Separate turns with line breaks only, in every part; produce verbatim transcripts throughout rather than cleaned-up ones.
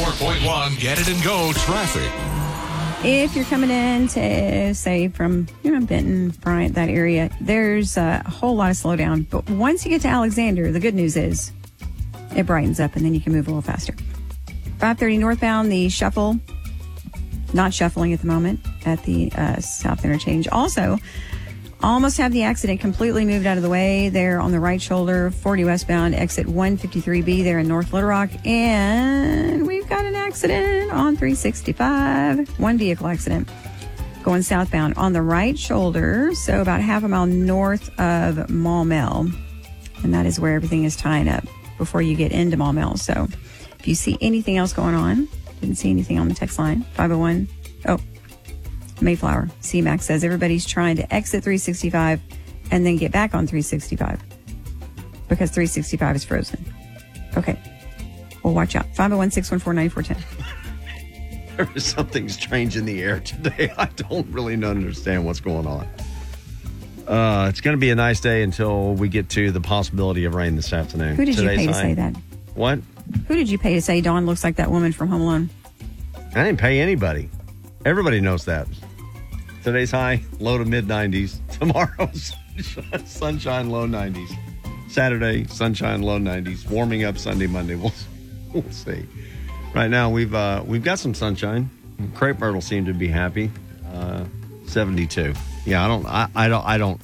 ninety-four point one, Get It and Go traffic.
If you're coming in to, say, from, you know, Benton, Bryant, that area, there's a whole lot of slowdown. But once you get to Alexander, the good news is it brightens up and then you can move a little faster. five thirty northbound, the shuffle, not shuffling at the moment at the uh, South Interchange. Also, almost have the accident completely moved out of the way there on the right shoulder, forty westbound, exit one fifty-three B there in North Little Rock. And we've got an accident on three sixty-five, one vehicle accident going southbound on the right shoulder, so about half a mile north of Maumelle. And that is where everything is tying up before you get into Maumelle. So if you see anything else going on, didn't see anything on the text line, five oh one, oh, Mayflower. C MAX says everybody's trying to exit three sixty-five and then get back on three sixty-five because three sixty-five is frozen. Okay. Well, watch out. five oh one, six one four, nine four one zero.
There is something strange in the air today. I don't really understand what's going on. Uh, it's going to be a nice day until we get to the possibility of rain this afternoon.
Who did
Today's
you pay to
high.
say that?
What?
Who did you pay to say Dawn looks like that woman from Home Alone?
I didn't pay anybody. Everybody knows that. Today's high, low to mid nineties. Tomorrow's sunshine, low nineties. Saturday, sunshine, low nineties. Warming up Sunday, Monday. We'll, we'll see. Right now, we've uh, we've got some sunshine. Crepe Myrtle seemed to be happy. Uh, seventy-two. Yeah, I don't, I, I don't, I don't,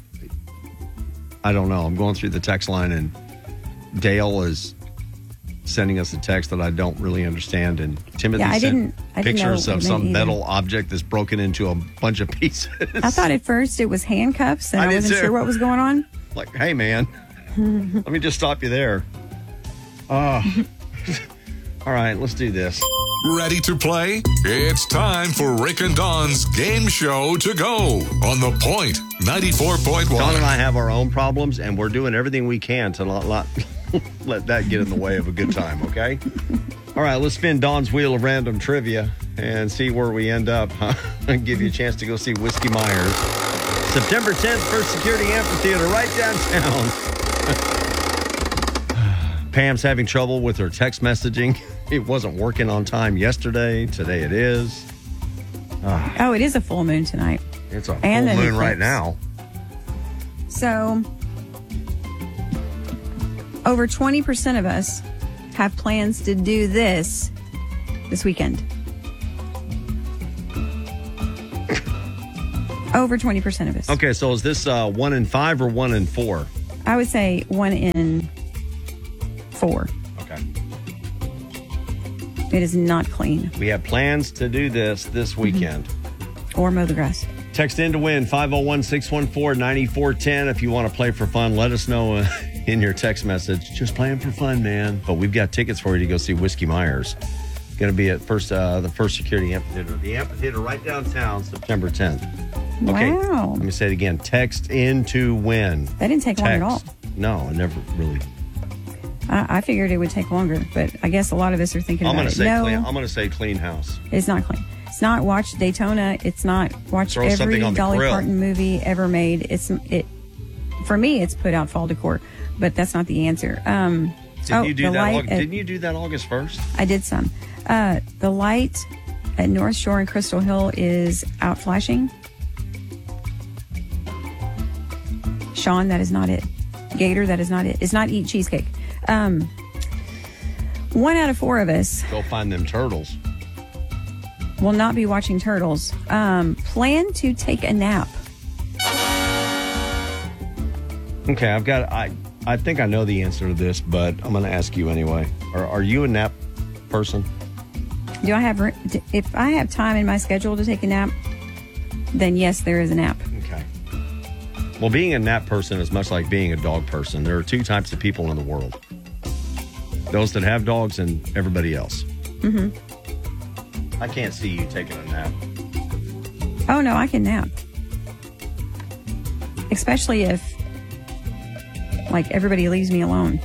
I don't know. I'm going through the text line, and Dale is sending us a text that I don't really understand. And Timothy
yeah, I
sent
didn't, I didn't
pictures
know
of
what it
some
meant either.
metal object that's broken into a bunch of pieces.
I thought at first it was handcuffs, and
I
I,
did
wasn't
too.
sure what was going on.
Like, hey, man, let me just stop you there. Uh, all right, let's do this.
Ready to play? It's time for Rick and Dawn's game show to go on The Point ninety-four point one.
Dawn and I have our own problems, and we're doing everything we can to not, not let that get in the way of a good time, okay? All right, let's spin Dawn's Wheel of Random Trivia and see where we end up. Huh? And give you a chance to go see Whiskey Myers. September tenth, First Security Amphitheater, right downtown. Pam's having trouble with her text messaging. It wasn't working on time yesterday. Today it is.
Uh, oh, it is a full moon tonight.
It's a full
and
moon
eclipse.
right now.
So, over twenty percent of us have plans to do this this weekend. Over twenty percent of us.
Okay, so is this uh, one in five or one in four?
I would say one in four.
Okay.
It is not clean.
We have plans to do this this weekend.
Mm-hmm. Or mow the grass.
Text in to win five oh one, six one four, nine four one zero. If you want to play for fun, let us know uh, in your text message. Just playing for fun, man. But we've got tickets for you to go see Whiskey Myers. Going to be at first uh, the First Security Amphitheater. The amphitheater right downtown, September tenth. Okay.
Wow.
Let me say it again. Text in to win.
That didn't take long at all.
No, I never really.
I, I figured it would take longer, but I guess a lot of us are thinking
I'm
about
gonna
it.
say
No,
clean. I'm going to say clean house.
it's not clean. It's not watch Daytona. It's not watch
Throw
every
something on the
Dolly
grill.
Parton movie ever made. It's it for me. It's put out fall decor, but that's not the answer. Um,
Didn't
oh,
you do
the
that?
light
Aug-
at-
didn't you do that August first?
I did some. Uh, the light at North Shore and Crystal Hill is out flashing. Sean, that is not it. Gator, that is not it. It's not eat cheesecake. Um, one out of four of us
Go find them turtles.
will not be watching Turtles. Um, plan to take a nap.
Okay, I've got. I I think I know the answer to this, but I'm going to ask you anyway. Are Are you a nap person?
Do I have, if I have time in my schedule to take a nap, then yes, there is a nap.
Okay. Well, being a nap person is much like being a dog person. There are two types of people in the world: those that have dogs and everybody else.
Mm-hmm.
I can't see you taking a nap.
Oh, no, I can nap. Especially if, like, everybody leaves me alone.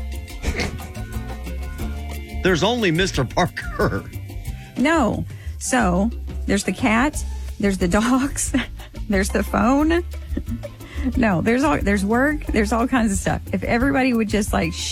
There's only Mister Parker.
No. So, there's the cat, there's the dogs, there's the phone. No, there's all there's work, there's all kinds of stuff. If everybody would just like shh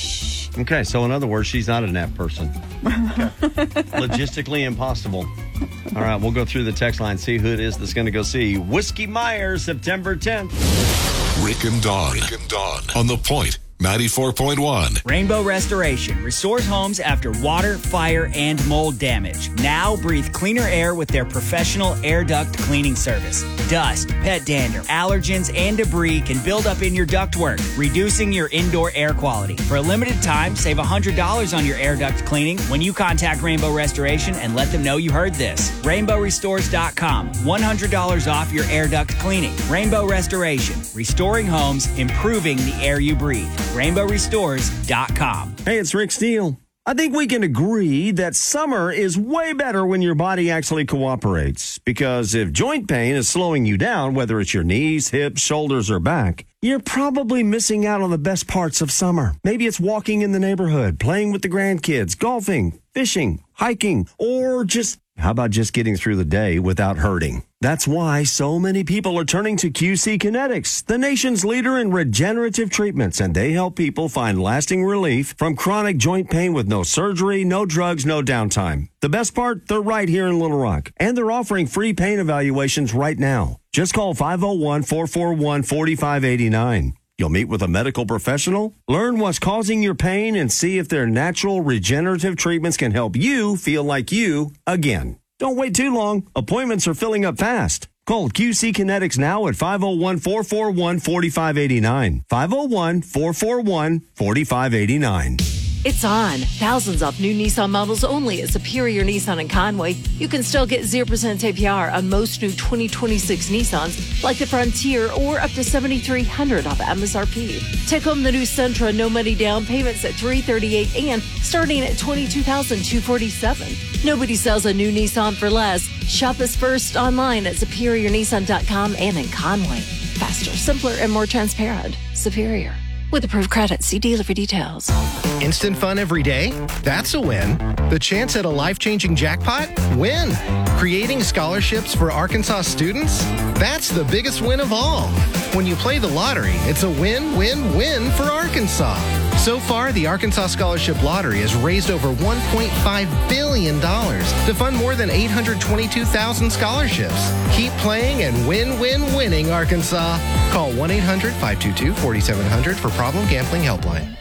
Okay, so in other words, she's not a nap person. Okay. Logistically impossible. All right, we'll go through the text line, see who it is that's going to go see Whiskey Myers September tenth.
Rick and Dawn. Rick and Dawn. On The Point, ninety-four point one.
Rainbow Restoration restores homes after water, fire, and mold damage. Now breathe cleaner air with their professional air duct cleaning service. Dust, pet dander, allergens, and debris can build up in your ductwork, reducing your indoor air quality. For a limited time, save one hundred dollars on your air duct cleaning when you contact Rainbow Restoration and let them know you heard this. rainbow restores dot com. one hundred dollars off your air duct cleaning. Rainbow Restoration. Restoring homes, improving the air you breathe. rainbow restores dot com.
Hey, it's Rick Steele. I think we can agree that summer is way better when your body actually cooperates. Because if joint pain is slowing you down, whether it's your knees, hips, shoulders, or back, you're probably missing out on the best parts of summer. Maybe it's walking in the neighborhood, playing with the grandkids, golfing, fishing, hiking, or just, how about just getting through the day without hurting? That's why so many people are turning to Q C Kinetics, the nation's leader in regenerative treatments, and they help people find lasting relief from chronic joint pain with no surgery, no drugs, no downtime. The best part, they're right here in Little Rock, and they're offering free pain evaluations right now. Just call five oh one, four four one, four five eight nine. You'll meet with a medical professional, learn what's causing your pain, and see if their natural regenerative treatments can help you feel like you again. Don't wait too long. Appointments are filling up fast. Call Q C Kinetics now at five oh one, four four one, four five eight nine. five oh one, four four one, four five eight nine.
It's on. Thousands off new Nissan models only at Superior Nissan in Conway. You can still get zero percent A P R on most new twenty twenty-six Nissans, like the Frontier, or up to seven thousand three hundred dollars off M S R P. Take home the new Sentra, no money down, payments at three hundred thirty-eight dollars and starting at twenty-two thousand two hundred forty-seven dollars. Nobody sells a new Nissan for less. Shop us first online at superior nissan dot com and in Conway. Faster, simpler, and more transparent. Superior. With approved credit, see dealer for details.
Instant fun every day? That's a win. The chance at a life-changing jackpot? Win. Creating scholarships for Arkansas students? That's the biggest win of all. When you play the lottery, it's a win-win-win for Arkansas. So far, the Arkansas Scholarship Lottery has raised over one point five billion dollars to fund more than eight hundred twenty-two thousand scholarships. Keep playing and win-win-winning, Arkansas. Call one eight hundred, five two two, four seven zero zero for Problem Gambling Helpline.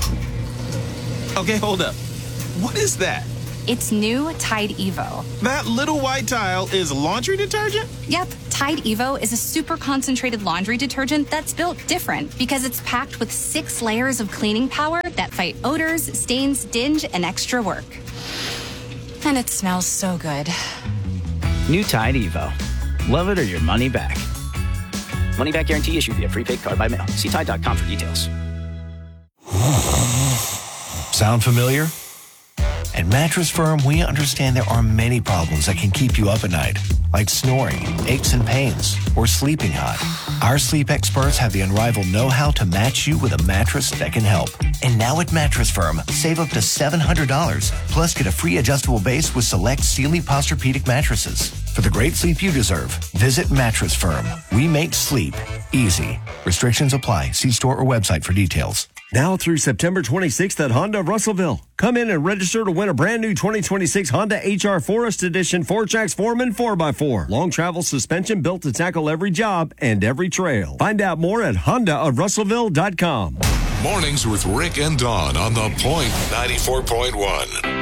Okay, hold up. What is that?
It's new Tide Evo.
That little white tile is laundry detergent?
Yep, Tide Evo is a super concentrated laundry detergent that's built different because it's packed with six layers of cleaning power that fight odors, stains, dinge, and extra work. And it smells so good.
New Tide Evo. Love it or your money back. Money back guarantee issued via prepaid card by mail. See Tide dot com for details.
Sound familiar? At Mattress Firm, we understand there are many problems that can keep you up at night, like snoring, aches and pains, or sleeping hot. Our sleep experts have the unrivaled know-how to match you with a mattress that can help. And now at Mattress Firm, save up to seven hundred dollars, plus get a free adjustable base with select Sealy Posturepedic mattresses. For the great sleep you deserve, visit Mattress Firm. We make sleep easy. Restrictions apply. See store or website for details.
Now through September twenty-sixth at Honda of Russellville. Come in and register to win a brand new twenty twenty-six Honda H R Forest Edition four-Trax Foreman four by four. Long travel suspension built to tackle every job and every trail. Find out more at honda of russellville dot com.
Mornings with Rick and Dawn on The Point ninety-four point one.